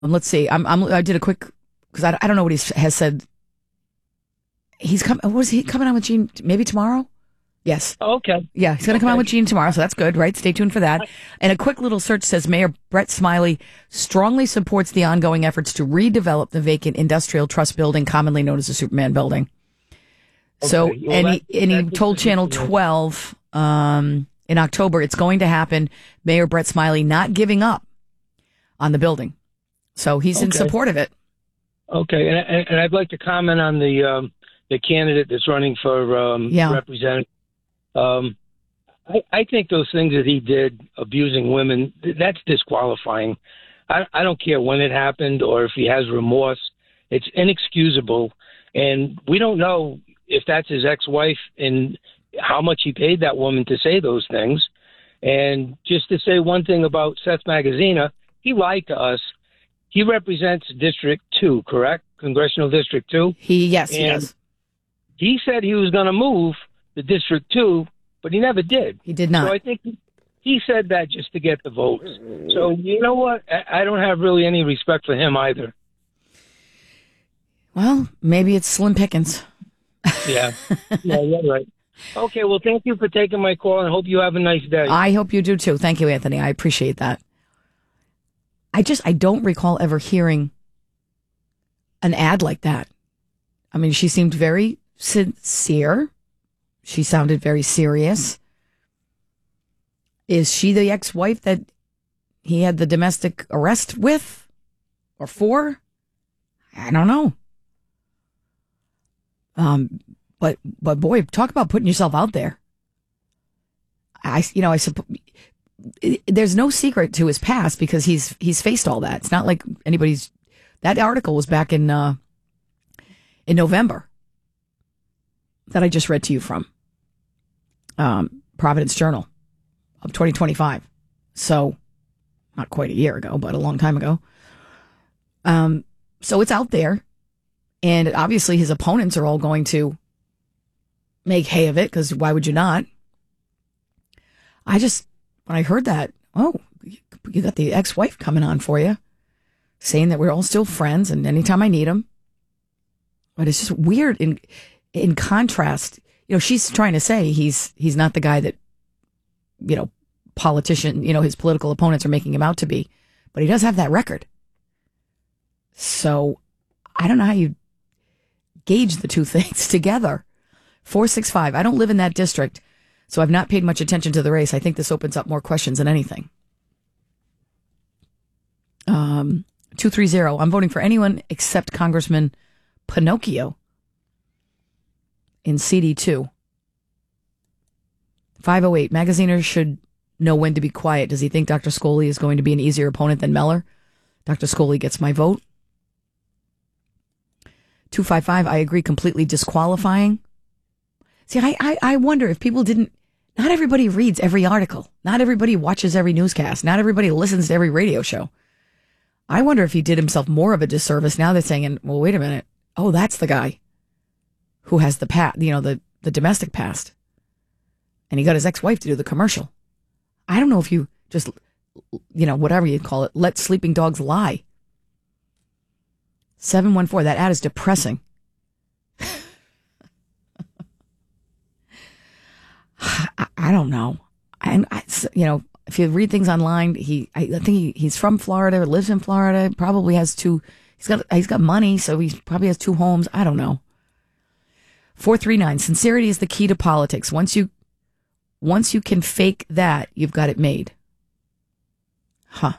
Let's see. I did a quick, because I don't know what he has said. He's coming. Was he coming on with Gene? Maybe tomorrow? Yes. Okay. Yeah, he's going to come on with Gene tomorrow, so that's good, right? Stay tuned for that. And a quick little search says Mayor Brett Smiley strongly supports the ongoing efforts to redevelop the vacant industrial trust building, commonly known as the Superman building. Okay. So, well, he told Channel 12 in October it's going to happen. Mayor Brett Smiley not giving up on the building. So he's in support of it. Okay, and I'd like to comment on the candidate that's running for representative. I think those things that he did, abusing women, that's disqualifying. I don't care when it happened or if he has remorse. It's inexcusable. And we don't know if that's his ex-wife and how much he paid that woman to say those things. And just to say one thing about Seth Magaziner, he lied to us. He represents District 2, correct? Congressional District 2? Yes, he does. He said he was going to move the District 2, but he never did. He did not. So I think he said that just to get the votes. So you know what? I don't have really any respect for him either. Well, maybe it's slim pickings. Yeah, you're right. Okay, well, thank you for taking my call, and I hope you have a nice day. I hope you do, too. Thank you, Anthony. I appreciate that. I don't recall ever hearing an ad like that. I mean, she seemed very sincere. She sounded very serious. Is she the ex-wife that he had the domestic arrest with or for? I don't know. But boy, talk about putting yourself out there. I suppose there's no secret to his past because he's faced all that. It's not like anybody's. That article was back in November that I just read to you from Providence Journal of 2025. So not quite a year ago, but a long time ago. So it's out there. And obviously his opponents are all going to make hay of it because why would you not? When I heard that, you got the ex-wife coming on for you, saying that we're all still friends and anytime I need him. But it's just weird in contrast. She's trying to say he's not the guy that, politician, his political opponents are making him out to be. But he does have that record. So I don't know how you gauge the two things together. 465. I don't live in that district, so I've not paid much attention to the race. I think this opens up more questions than anything. 230. I'm voting for anyone except Congressman Pinocchio in CD2. 508. Magaziner should know when to be quiet. Does he think Dr. Scully is going to be an easier opponent than Meller? Dr. Scully gets my vote. 255. I agree, completely disqualifying. See, I wonder if people didn't. Not everybody reads every article. Not everybody watches every newscast. Not everybody listens to every radio show. I wonder if he did himself more of a disservice. Now they're saying, well, wait a minute. Oh, that's the guy who has the the domestic past. And he got his ex-wife to do the commercial. I don't know if you just, whatever you call it, let sleeping dogs lie. 714, that ad is depressing. I don't know. If you read things online, I think he's from Florida, lives in Florida, probably has he's got money, so he probably has 2 homes. I don't know. 439, sincerity is the key to politics. Once you can fake that, you've got it made. Huh.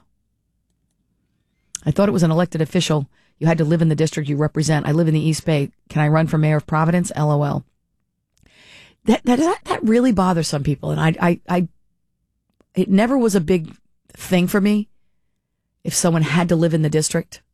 I thought it was an elected official. You had to live in the district you represent. I live in the East Bay. Can I run for mayor of Providence? LOL. That really bothers some people. And it never was a big thing for me if someone had to live in the district.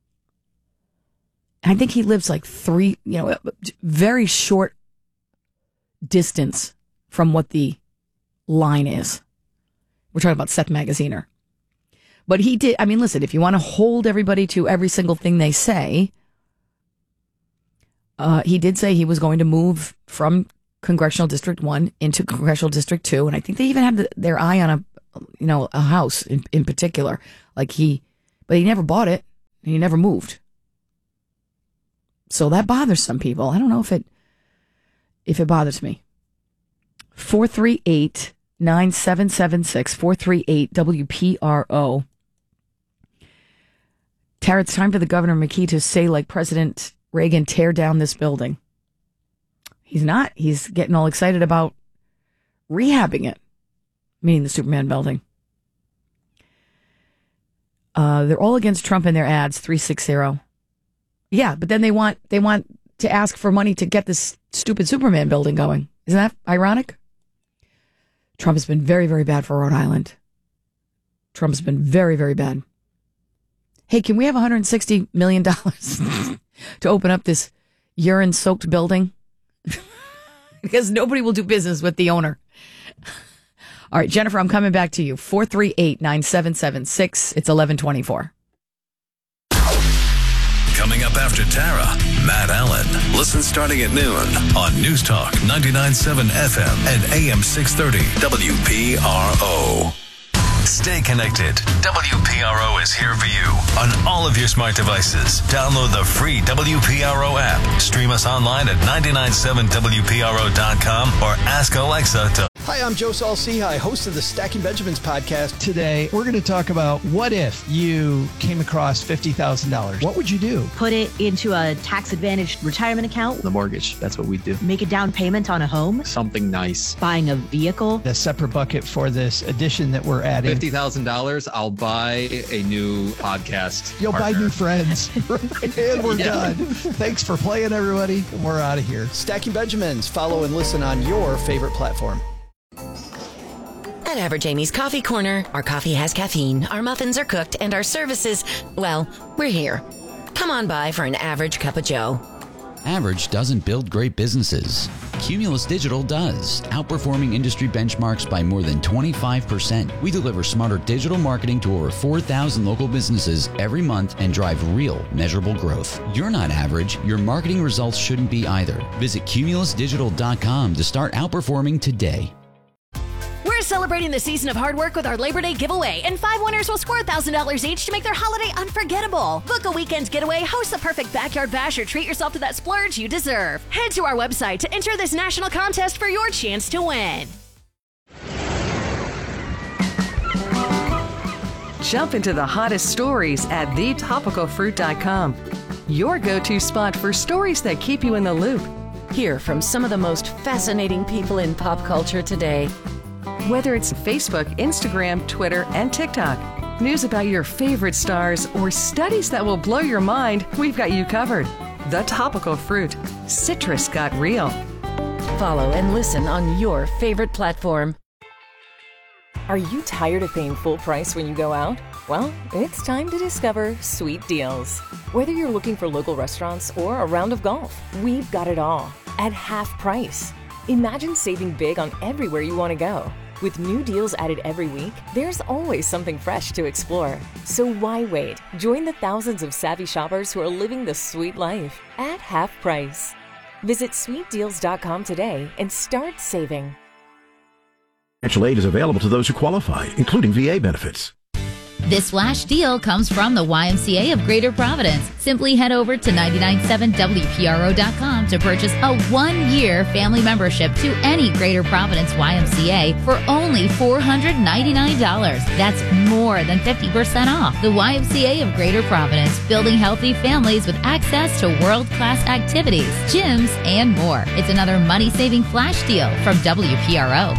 I think he lives like very short distance from what the line is. We're talking about Seth Magaziner. But he did, listen, if you want to hold everybody to every single thing they say, he did say he was going to move from Congressional District 1 into Congressional District 2. And I think they even had their eye on a house in particular. But he never bought it. and he never moved. So that bothers some people. I don't know if it bothers me. 438-9776, 438-WPRO. Tara, it's time for the Governor McKee to say, like President Reagan, tear down this building. He's not. He's getting all excited about rehabbing it, meaning the Superman building. They're all against Trump in their ads, 360. Yeah, but then they want to ask for money to get this stupid Superman building going. Isn't that ironic? Trump has been very, very bad for Rhode Island. Trump has been very, very bad. Hey, can we have $160 million to open up this urine-soaked building? Because nobody will do business with the owner. All right, Jennifer, I'm coming back to you. 438-9776. It's 11:24. Coming up after Tara, Matt Allen. Listen starting at noon on News Talk 99.7 FM and AM 630 WPRO. Stay connected. WPRO is here for you on all of your smart devices. Download the free WPRO app. Stream us online at 997WPRO.com or ask Alexa to... Hi, I'm Joe Saul-Sehy, host of the Stacking Benjamins podcast. Today, we're going to talk about what if you came across $50,000? What would you do? Put it into a tax-advantaged retirement account. The mortgage, that's what we do. Make a down payment on a home. Something nice. Buying a vehicle. A separate bucket for this addition that we're adding. $50,000, I'll buy a new podcast You'll partner. buy new friends. And we're done. Thanks for playing, everybody. And we're out of here. Stacking Benjamins. Follow and listen on your favorite platform. At Average Amy's Coffee Corner, our coffee has caffeine, our muffins are cooked, and our services, well, we're here. Come on by for an average cup of joe. Average doesn't build great businesses. Cumulus Digital does, outperforming industry benchmarks by more than 25%. We deliver smarter digital marketing to over 4,000 local businesses every month and drive real, measurable growth. You're not average. Your marketing results shouldn't be either. Visit cumulusdigital.com to start outperforming today. We're celebrating the season of hard work with our Labor Day giveaway, and 5 winners will score $1,000 each to make their holiday unforgettable. Book a weekend getaway, host the perfect backyard bash, or treat yourself to that splurge you deserve. Head to our website to enter this national contest for your chance to win. Jump into the hottest stories at thetopicalfruit.com. Your go-to spot for stories that keep you in the loop. Hear from some of the most fascinating people in pop culture today. Whether it's Facebook, Instagram, Twitter, and TikTok, news about your favorite stars, or studies that will blow your mind, we've got you covered. The Topical Fruit. Citrus got real. Follow and listen on your favorite platform. Are you tired of paying full price when you go out? Well, it's time to discover Sweet Deals. Whether you're looking for local restaurants or a round of golf, we've got it all at half price. Imagine saving big on everywhere you want to go. With new deals added every week, there's always something fresh to explore. So why wait? Join the thousands of savvy shoppers who are living the sweet life at half price. Visit sweetdeals.com today and start saving. Financial aid is available to those who qualify, including VA benefits. This flash deal comes from the YMCA of Greater Providence. Simply head over to 997WPRO.com to purchase a 1-year family membership to any Greater Providence YMCA for only $499. That's more than 50% off. The YMCA of Greater Providence, building healthy families with access to world-class activities, gyms, and more. It's another money-saving flash deal from WPRO.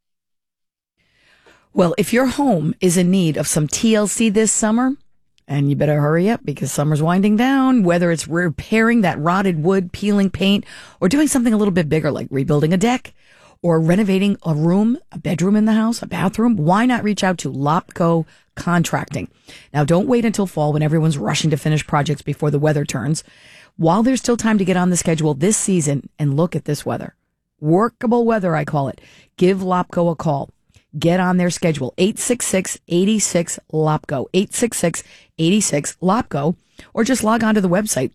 Well, if your home is in need of some TLC this summer, and you better hurry up because summer's winding down, whether it's repairing that rotted wood, peeling paint, or doing something a little bit bigger like rebuilding a deck or renovating a room, a bedroom in the house, a bathroom, why not reach out to Lopco Contracting? Now, don't wait until fall when everyone's rushing to finish projects before the weather turns. While there's still time to get on the schedule this season, and look at this weather. Workable weather, I call it. Give Lopco a call. Get on their schedule, 866-86-LOPCO, 866-86-LOPCO, or just log on to the website,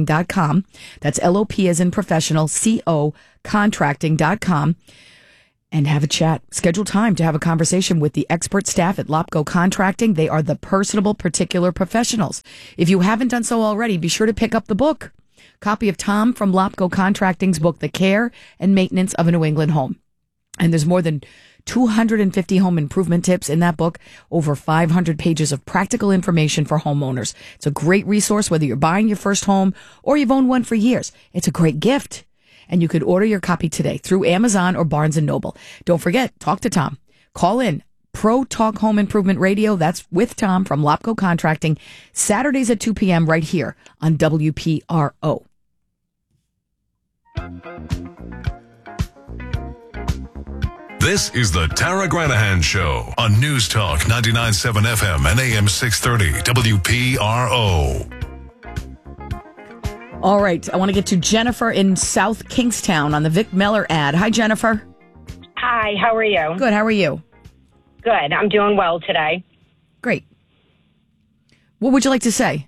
lopcocontracting.com. That's LOP as in professional, CO contracting.com. and have a chat. Schedule time to have a conversation with the expert staff at Lopko Contracting. They are the personable particular professionals. If you haven't done so already, be sure to pick up the book. Copy of Tom from Lopko Contracting's book, The Care and Maintenance of a New England Home. And there's more than 250 home improvement tips in that book, over 500 pages of practical information for homeowners. It's a great resource whether you're buying your first home or you've owned one for years. It's a great gift. And you could order your copy today through Amazon or Barnes & Noble. Don't forget, talk to Tom. Call in Pro Talk Home Improvement Radio. That's with Tom from Lopko Contracting. Saturdays at 2 p.m. right here on WPRO. This is the Tara Granahan Show on News Talk 99.7 FM and AM 630 WPRO. All right, I want to get to Jennifer in South Kingstown on the Vic Meller ad. Hi, Jennifer. Hi, how are you? Good, how are you? Good, I'm doing well today. Great. What would you like to say?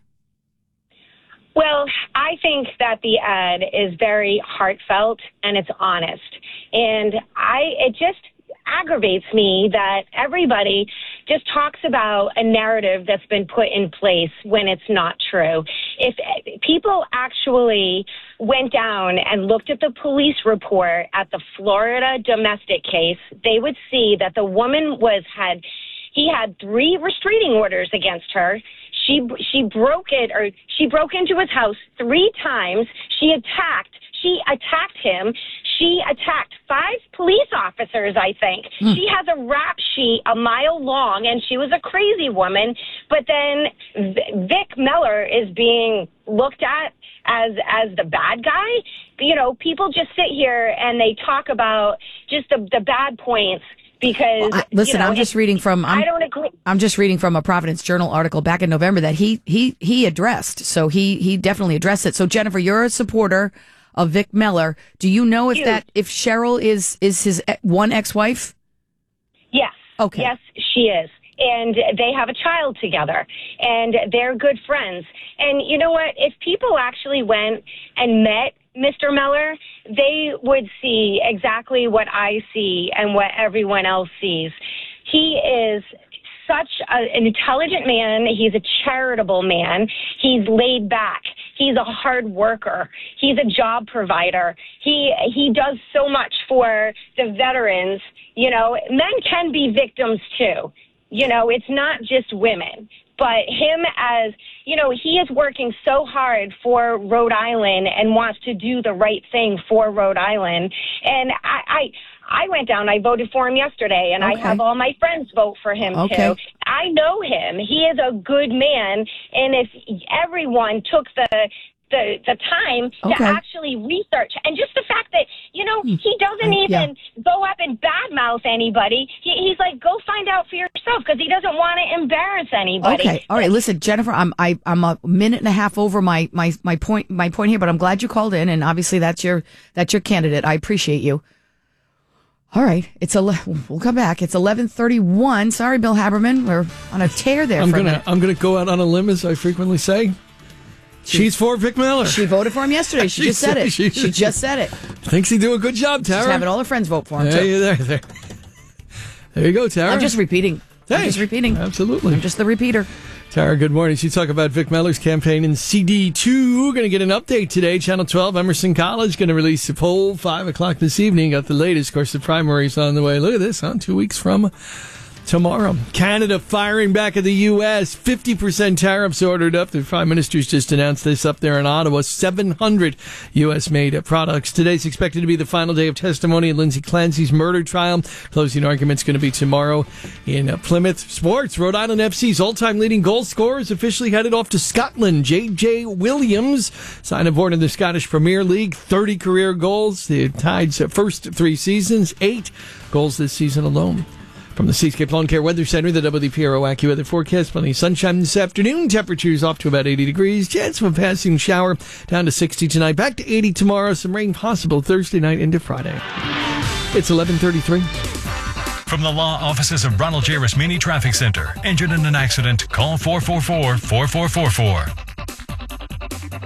Well, I think that the ad is very heartfelt and it's honest. And it just aggravates me that everybody just talks about a narrative that's been put in place when it's not true. If people actually went down and looked at the police report at the Florida domestic case, they would see that the woman he had 3 restraining orders against her. She broke into his house 3 times. She attacked him. She attacked 5 police officers, I think. She has a rap sheet a mile long, and she was a crazy woman. But then Vic Meller is being looked at as the bad guy. You know, people just sit here and they talk about just the bad points. Because listen, I'm just reading from. I don't agree. I'm just reading from a Providence Journal article back in November that he addressed. So he definitely addressed it. So Jennifer, you're a supporter of Vic Meller. Do you know if Cheryl is his one ex-wife? Yes. Okay. Yes, she is. And they have a child together, and they're good friends. And you know what? If people actually went and met Mr. Meller, they would see exactly what I see and what everyone else sees. He is such an intelligent man. He's a charitable man. He's laid back. He's a hard worker. He's a job provider. He does so much for the veterans. You know, men can be victims too. You know, it's not just women. But him he is working so hard for Rhode Island and wants to do the right thing for Rhode Island. And I went down, I voted for him yesterday, and I have all my friends vote for him too. I know him. He is a good man. And if everyone took the time to actually research, and just the fact that, he doesn't even go up and badmouth anybody. He's like, go find out for yourself, because he doesn't want to embarrass anybody. Okay. All right. Listen, Jennifer, I'm a minute and a half over my point here, but I'm glad you called in, and obviously that's your candidate. I appreciate you. All right. We'll come back. It's 11:31. Sorry, Bill Haberman. We're on a tear there. I'm gonna go out on a limb, as I frequently say. She's for Vic Meller. She voted for him yesterday. She just said it. She just said it. Thinks he do a good job, Tara. She's having all her friends vote for him, too. There you go, Tara. I'm just repeating. Absolutely. I'm just the repeater. Tara, good morning. She talked about Vic Meller's campaign in CD2. Going to get an update today. Channel 12, Emerson College, going to release a poll 5 o'clock this evening. Got the latest. Of course, the primary's on the way. Look at this, 2 weeks from tomorrow. Canada firing back at the U.S. 50% tariffs ordered up. The Prime Minister's just announced this up there in Ottawa. 700 U.S.-made products. Today's expected to be the final day of testimony in Lindsay Clancy's murder trial. Closing argument's going to be tomorrow in Plymouth. Sports. Rhode Island FC's all-time leading goal scorer is officially headed off to Scotland. J.J. Williams signed aboard in the Scottish Premier League. 30 career goals. The Tide's first 3 seasons. 8 goals this season alone. From the Seascape Lawn Care Weather Center, the WPRO AccuWeather forecast. Plenty of sunshine this afternoon. Temperatures off to about 80 degrees. Chance of a passing shower down to 60 tonight. Back to 80 tomorrow. Some rain possible Thursday night into Friday. It's 11:33. From the law offices of Ronald J. Rasmini Traffic Center. Injured in an accident? Call 444-4444.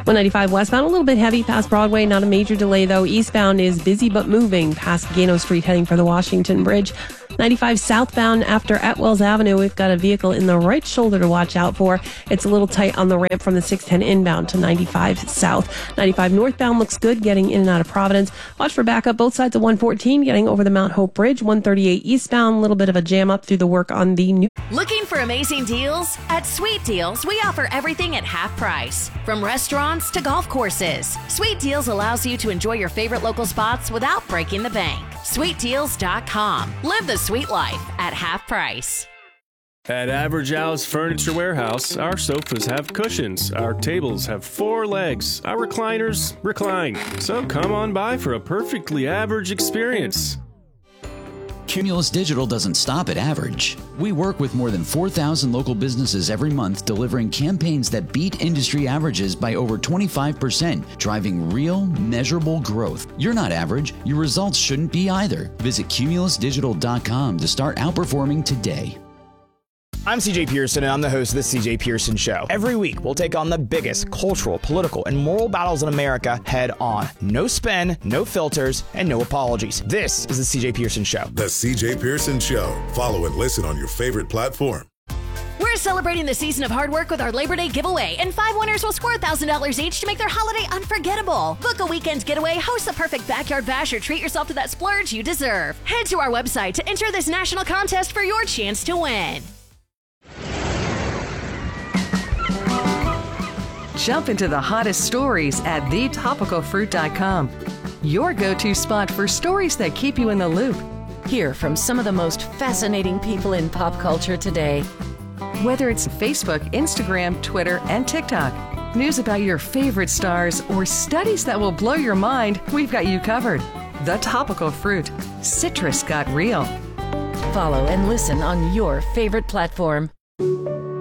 195 westbound, a little bit heavy past Broadway. Not a major delay, though. Eastbound is busy but moving past Gano Street heading for the Washington Bridge. 95 southbound after Atwells Avenue, we've got a vehicle in the right shoulder to watch out for. It's a little tight on the ramp from the 610 inbound to 95 south. 95 northbound looks good getting in and out of Providence. Watch for backup both sides of 114 getting over the Mount Hope Bridge. 138 eastbound, a little bit of a jam up through the work on the new. Looking for amazing deals? At Sweet Deals, we offer everything at half price. From restaurants to golf courses. Sweet Deals allows you to enjoy your favorite local spots without breaking the bank. SweetDeals.com. Live the sweet life at half price. At Average Al's Furniture Warehouse, our sofas have cushions, our tables have 4 legs, our recliners recline. So come on by for a perfectly average experience. Cumulus Digital doesn't stop at average. We work with more than 4,000 local businesses every month, delivering campaigns that beat industry averages by over 25%, driving real, measurable growth. You're not average. Your results shouldn't be either. Visit cumulusdigital.com to start outperforming today. I'm CJ Pearson, and I'm the host of The CJ Pearson Show. Every week, we'll take on the biggest cultural, political, and moral battles in America head on. No spin, no filters, and no apologies. This is The CJ Pearson Show. The CJ Pearson Show. Follow and listen on your favorite platform. We're celebrating the season of hard work with our Labor Day giveaway, and 5 winners will score $1,000 each to make their holiday unforgettable. Book a weekend getaway, host the perfect backyard bash, or treat yourself to that splurge you deserve. Head to our website to enter this national contest for your chance to win. Jump into the hottest stories at thetopicalfruit.com. Your go-to spot for stories that keep you in the loop. Hear from some of the most fascinating people in pop culture today. Whether it's Facebook, Instagram, Twitter, and TikTok, news about your favorite stars, or studies that will blow your mind, we've got you covered. The Topical Fruit. Citrus got real. Follow and listen on your favorite platform.